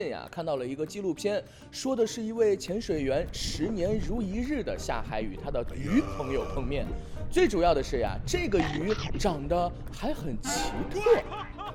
看到了一个纪录片，说的是一位潜水员10年如一日的下海与他的鱼朋友碰面。最主要的是呀，这个鱼长得还很奇特。